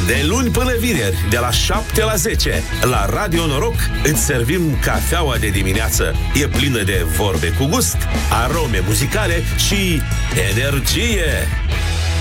De luni până vineri, de la 7 la 10, la Radio Noroc, îți servim cafeaua de dimineață. E plină de vorbe cu gust, arome muzicale și energie.